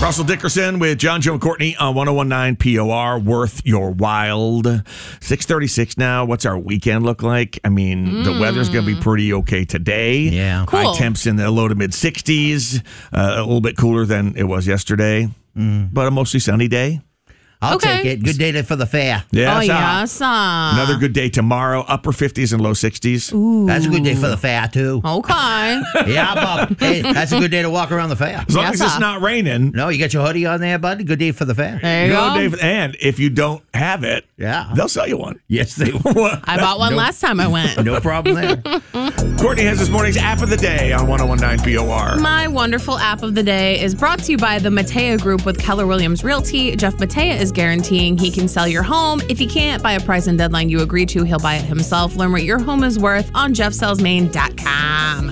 Russell Dickerson with John, Joe, and Courtney on 101.9 POR, worth your wild. 6:36 now. What's our weekend look like? I mean, the weather's going to be pretty okay today. Yeah. High temps in the low to mid 60s. A little bit cooler than it was yesterday, but a mostly sunny day. I'll take it. Good day for the fair. Yeah, yes. Another good day tomorrow. Upper 50s and low 60s. Ooh. That's a good day for the fair, too. Okay. Yeah, Bob. Hey, that's a good day to walk around the fair. As long as it's not raining. No, you got your hoodie on there, bud. Good day for the fair. There you go. Day and if you don't have it, they'll sell you one. Yes, they will. I bought one last time I went. No problem there. Courtney has this morning's app of the day on 101.9 POR. My wonderful app of the day is brought to you by the Matea Group with Keller Williams Realty. Jeff Matea is guaranteeing he can sell your home. If he can't, by a price and deadline you agree to, he'll buy it himself. Learn what your home is worth on jeffsellsmaine.com.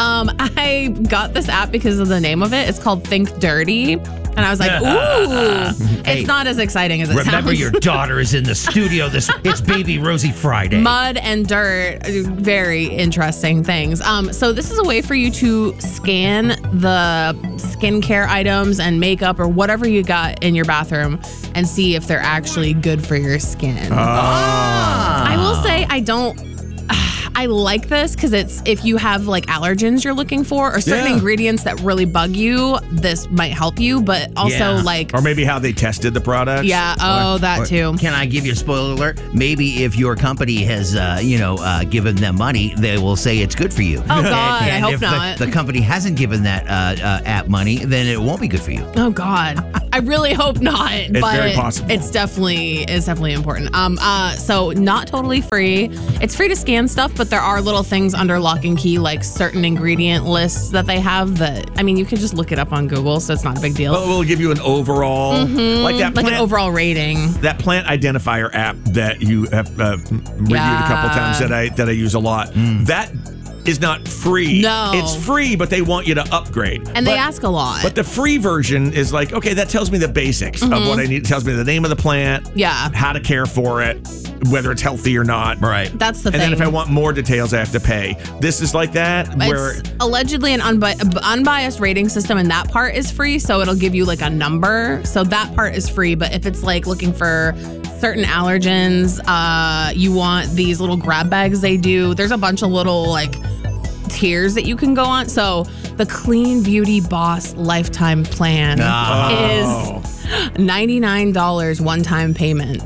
I got this app because of the name of it. It's called Think Dirty. And I was like, ooh, it's not as exciting as it sounds. Remember, your daughter is in the studio. It's Baby Rosie Friday. Mud and dirt, very interesting things. So this is a way for you to scan the skincare items and makeup or whatever you got in your bathroom and see if they're actually good for your skin. I will say I like this because it's if you have like allergens you're looking for or certain ingredients that really bug you, this might help you. But also or maybe how they tested the product. Yeah. That too. Can I give you a spoiler alert? Maybe if your company has, given them money, they will say it's good for you. Oh God, I hope if not. The company hasn't given that app money, then it won't be good for you. Oh God, I really hope not. It's but very possible. It's definitely important. So not totally free. It's free to scan stuff, but there are little things under lock and key, like certain ingredient lists that they have that, I mean, you can just look it up on Google, so it's not a big deal. But we'll give you an overall, like an overall rating. That plant identifier app that you have reviewed a couple times that I use a lot. That is not free. No. It's free, but they want you to upgrade. And they ask a lot. But the free version is like, okay, that tells me the basics of what I need. It tells me the name of the plant, how to care for it, whether it's healthy or not. Right. That's the thing. And then if I want more details, I have to pay. This is like that. Where it's allegedly an unbiased rating system, and that part is free, so it'll give you like a number. So that part is free, but if it's like looking for certain allergens, you want these little grab bags they do. There's a bunch of little like tiers that you can go on. So the Clean Beauty Boss lifetime plan is $99 one-time payment.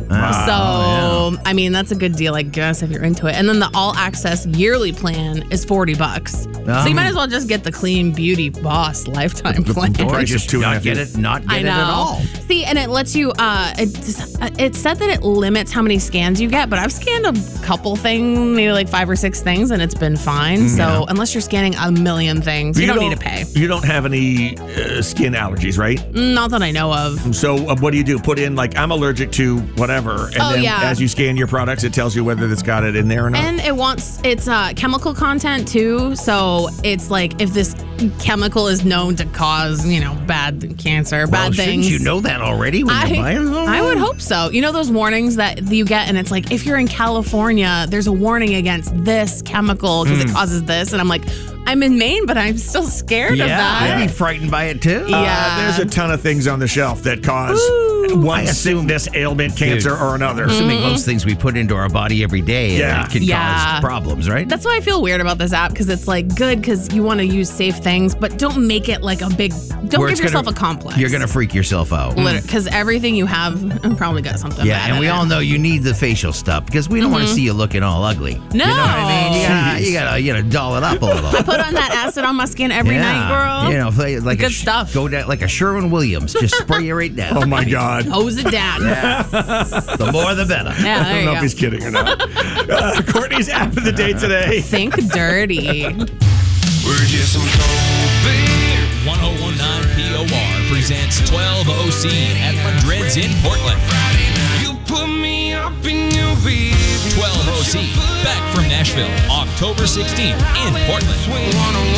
I mean, that's a good deal, I guess, if you're into it. And then the all-access yearly plan is $40. So you might as well just get the Clean Beauty Boss lifetime plan. Or just not get it at all. See, and it lets you, it said that it limits how many scans you get, but I've scanned a couple things, maybe like 5 or 6 things, and it's been fine. So unless you're scanning a million things, you don't need to pay. You don't have any skin allergies, right? Not that I know of. So what do? Put in like, I'm allergic to whatever. And then as you scan your products, it tells you whether it's got it in there or not. And it's chemical content too. So it's like if this chemical is known to cause, bad cancer, bad things. Shouldn't you know that already when you're buying them? I would hope so. You know those warnings that you get, and it's like, if you're in California, there's a warning against this chemical because it causes this. And I'm like, I'm in Maine, but I'm still scared of that. I'd be frightened by it too. There's a ton of things on the shelf that cause one sickness, ailment, cancer, or another. Assuming most things we put into our body every day can cause problems, right? That's why I feel weird about this app, because it's like good because you want to use safe things, but don't make it like a big, don't give yourself a complex. You're going to freak yourself out. Because everything you have probably got something bad and we all know you need the facial stuff because we don't want to see you looking all ugly. No. You know what I mean? You gotta doll it up a little. I put on that acid on my skin every night, girl. Like good stuff. Go down like a Sherwin-Williams. Just spray you right down. Oh my God. Hose it down. The more the better. Yeah, I don't know if he's kidding or not. Courtney's app of the day today. Think Dirty. We're just some cold beer. 101.9 POR presents 12OC at Madrid's in Portland. You put me up in your bed. 12OC, back from Nashville, October 16th in Portland. 101.9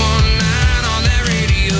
on that radio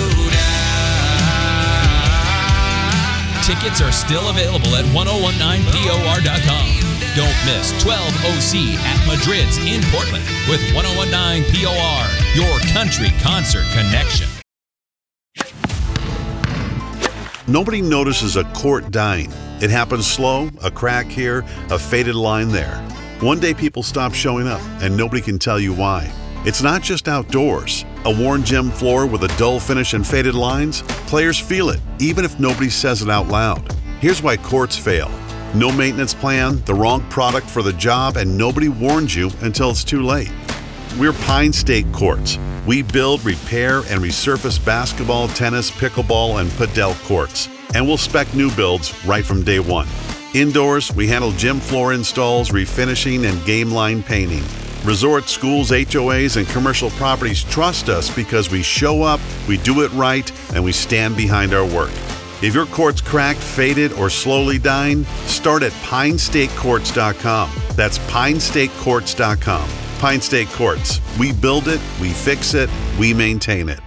dial. Tickets are still available at 1019por.com. Don't miss 12OC at Madrid's in Portland with 101.9 POR, your country concert connection. Nobody notices a quart dying. It happens slow, a crack here, a faded line there. One day people stop showing up, and nobody can tell you why. It's not just outdoors. A worn gym floor with a dull finish and faded lines? Players feel it, even if nobody says it out loud. Here's why quarts fail. No maintenance plan, the wrong product for the job, and nobody warns you until it's too late. We're Pine State Courts. We build, repair, and resurface basketball, tennis, pickleball, and padel courts. And we'll spec new builds right from day one. Indoors, we handle gym floor installs, refinishing, and game line painting. Resorts, schools, HOAs, and commercial properties trust us because we show up, we do it right, and we stand behind our work. If your court's cracked, faded, or slowly dying, start at PineStateCourts.com. That's PineStateCourts.com. Pine State Courts. We build it, we fix it, we maintain it.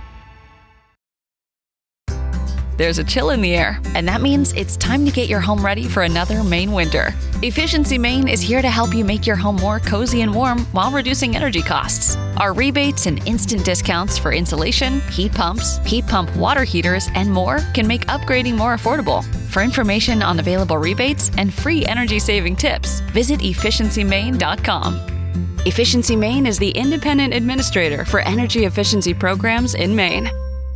There's a chill in the air, and that means it's time to get your home ready for another Maine winter. Efficiency Maine is here to help you make your home more cozy and warm while reducing energy costs. Our rebates and instant discounts for insulation, heat pumps, heat pump water heaters, and more can make upgrading more affordable. For information on available rebates and free energy-saving tips, visit efficiencymaine.com. Efficiency Maine is the independent administrator for energy efficiency programs in Maine.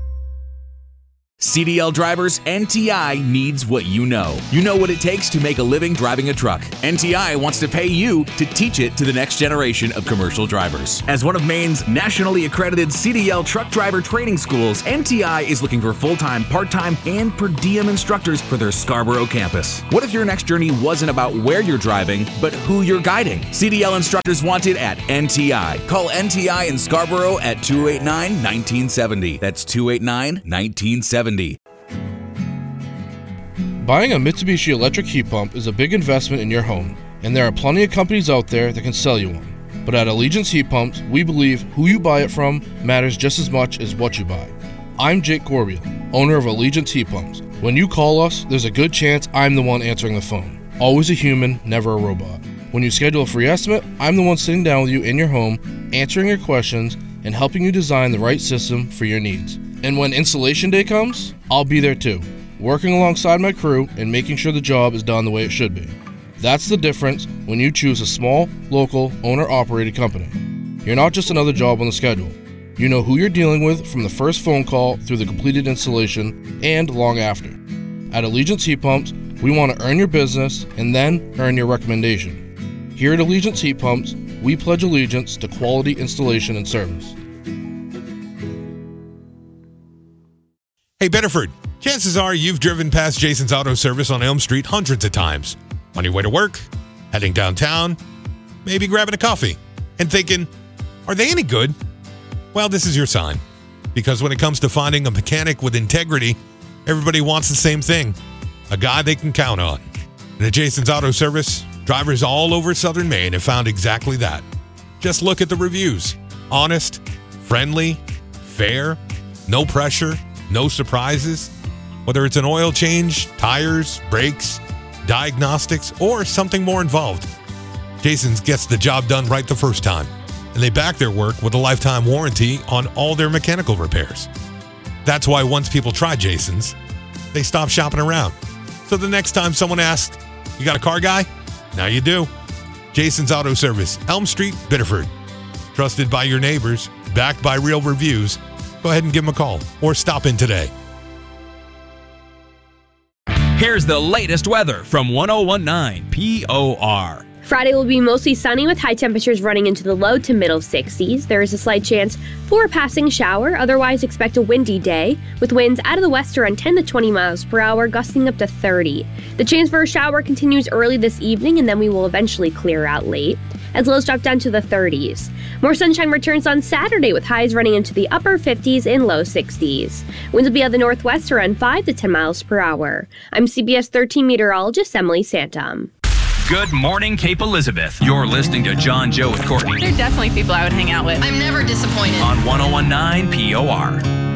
CDL drivers, NTI needs what you know. You know what it takes to make a living driving a truck. NTI wants to pay you to teach it to the next generation of commercial drivers. As one of Maine's nationally accredited CDL truck driver training schools, NTI is looking for full-time, part-time, and per diem instructors for their Scarborough campus. What if your next journey wasn't about where you're driving, but who you're guiding? CDL instructors wanted at NTI. Call NTI in Scarborough at 289-1970. That's 289-1970. Buying a Mitsubishi electric heat pump is a big investment in your home, and there are plenty of companies out there that can sell you one. But at Allegiance Heat Pumps, we believe who you buy it from matters just as much as what you buy. I'm Jake Corbiel, owner of Allegiance Heat Pumps. When you call us, there's a good chance I'm the one answering the phone. Always a human, never a robot. When you schedule a free estimate, I'm the one sitting down with you in your home, answering your questions, and helping you design the right system for your needs. And when installation day comes, I'll be there too, working alongside my crew and making sure the job is done the way it should be. That's the difference when you choose a small, local, owner-operated company. You're not just another job on the schedule. You know who you're dealing with from the first phone call through the completed installation and long after. At Allegiance Heat Pumps, we want to earn your business and then earn your recommendation. Here at Allegiance Heat Pumps, we pledge allegiance to quality installation and service. Hey, Bedford, chances are you've driven past Jason's Auto Service on Elm Street hundreds of times. On your way to work, heading downtown, maybe grabbing a coffee, and thinking, are they any good? Well, this is your sign. Because when it comes to finding a mechanic with integrity, everybody wants the same thing. A guy they can count on. And at Jason's Auto Service, drivers all over Southern Maine have found exactly that. Just look at the reviews. Honest, friendly, fair, no pressure, no surprises. Whether it's an oil change, tires, brakes, diagnostics, or something more involved, Jason's gets the job done right the first time. And they back their work with a lifetime warranty on all their mechanical repairs. That's why once people try Jason's, they stop shopping around. So the next time someone asks, you got a car guy? Now you do. Jason's Auto Service, Elm Street, Biddeford. Trusted by your neighbors, backed by real reviews. Go ahead and give them a call or stop in today. Here's the latest weather from 1019 POR. Friday will be mostly sunny with high temperatures running into the low to middle 60s. There is a slight chance for a passing shower. Otherwise, expect a windy day with winds out of the west around 10 to 20 miles per hour, gusting up to 30. The chance for a shower continues early this evening, and then we will eventually clear out late as lows drop down to the 30s. More sunshine returns on Saturday with highs running into the upper 50s and low 60s. Winds will be out of the northwest around 5 to 10 miles per hour. I'm CBS 13 meteorologist Emily Santom. Good morning, Cape Elizabeth. You're listening to John, Joe, and Courtney They're definitely people I would hang out with. I'm never disappointed. on 1019 POR.